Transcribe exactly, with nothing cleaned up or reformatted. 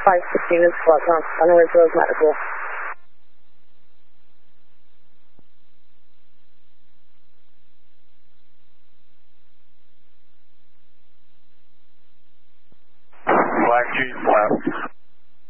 five sixteen is plus on Sunrise Rose Medical. Black Jeep left.